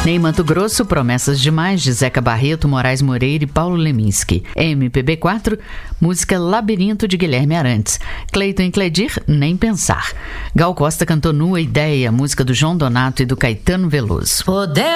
Ney Matogrosso, Promessas Demais, de Zeca Barreto, Moraes Moreira e Paulo Leminski. MPB4, música Labirinto, de Guilherme Arantes. Cleiton e Cledir, Nem Pensar. Gal Costa cantou Nua Ideia, música do João Donato e do Caetano Veloso.